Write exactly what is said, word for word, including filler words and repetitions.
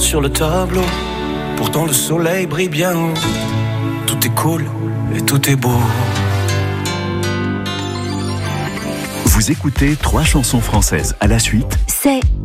sur le tableau. Pourtant le soleil brille bien haut. Tout est cool et tout est beau. Vous écoutez trois chansons françaises à la suite. C'est